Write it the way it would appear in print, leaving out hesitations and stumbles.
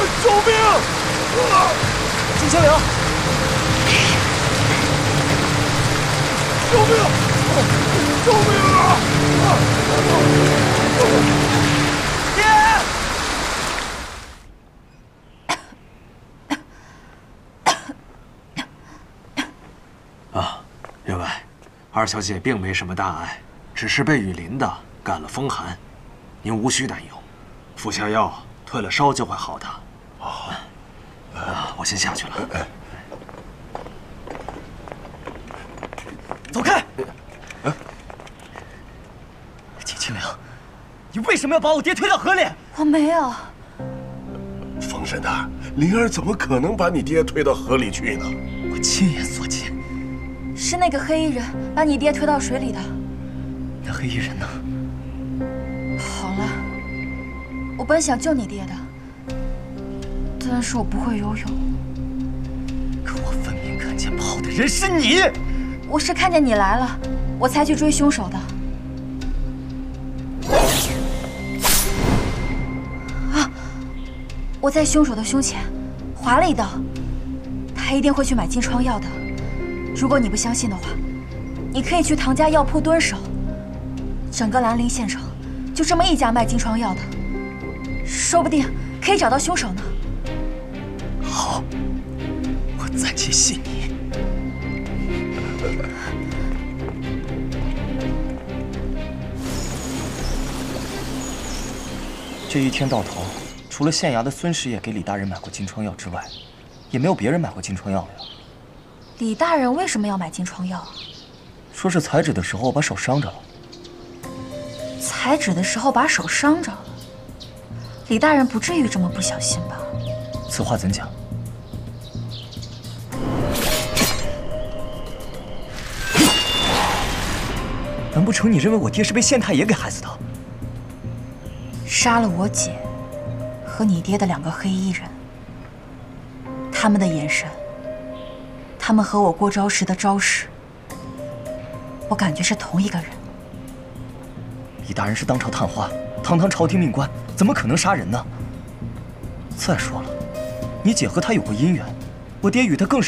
救命！ 金清凉， 救命！救命啊！ 爹！ 啊，员外，二小姐并没什么大碍，只是被雨淋的感了风寒，您无需担忧，服下药退了烧就会好的。我先下去了。 走开！金清凉，你为什么要把我爹推到河里？ 我没有。 风神的，灵儿怎么可能把你爹推到河里去呢？ 我亲眼所见， 是那个黑衣人把你爹推到水里的。 那黑衣人呢？ 跑了。我本想救你爹的，但是我不会游泳。 可我分明看见跑的人是你。 我是看见你来了，我才去追凶手的。啊！我在凶手的胸前划了一刀，他一定会去买金疮药的。如果你不相信的话，你可以去唐家药铺蹲守，整个兰陵县城就这么一家卖金疮药的，说不定可以找到凶手呢。 好，我暂且信你。这一天到头，除了县衙的孙师爷给李大人买过金疮药之外，也没有别人买过金疮药了呀。 李大人为什么要买金疮药啊？ 说是采脂的时候把手伤着了。 采脂的时候把手伤着了，李大人不至于这么不小心吧？ 此话怎讲？难不成你认为我爹是被县太爷给害死的？ 杀了我姐和你爹的2个黑衣人，他们的眼神，他们和我过招时的招式，我感觉是同一个人。 李大人是当朝探花，堂堂朝廷命官，怎么可能杀人呢？再说了，你姐和他有过姻缘，我爹与他更是